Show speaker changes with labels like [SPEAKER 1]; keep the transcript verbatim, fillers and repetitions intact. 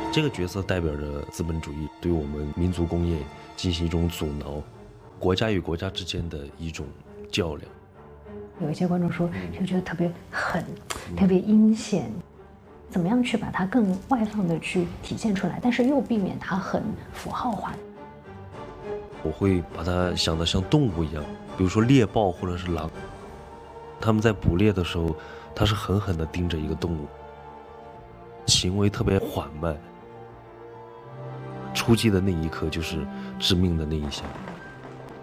[SPEAKER 1] 这个角色代表着资本主义对我们民族工业进行一种阻挠，国家与国家之间的一种较量。
[SPEAKER 2] 有一些观众说这个角色特别狠，特别阴险，怎么样去把它更外放的去体现出来，但是又避免它很符号化。
[SPEAKER 1] 我会把它想得像动物一样，比如说猎豹或者是狼，他们在捕猎的时候，他是狠狠地盯着一个动物，行为特别缓慢，出击的那一刻就是致命的那一下。